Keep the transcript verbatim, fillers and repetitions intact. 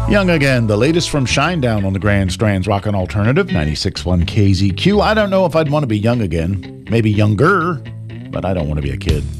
Young Again, the latest from Shinedown on the Grand Strands Rockin' Alternative, ninety-six point one K Z Q. I don't know if I'd want to be young again. Maybe younger, but I don't want to be a kid.